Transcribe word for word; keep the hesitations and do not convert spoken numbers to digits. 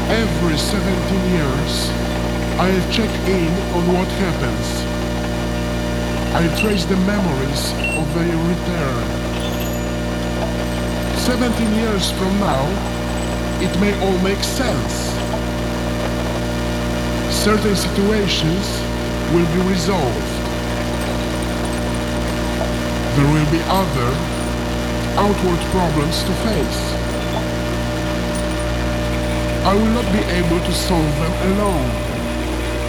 Every seventeen years, I check in on what happens. I trace the memories of their return. seventeen years from now, it may all make sense. Certain situations will be resolved. There will be other outward problems to face. I will not be able to solve them alone.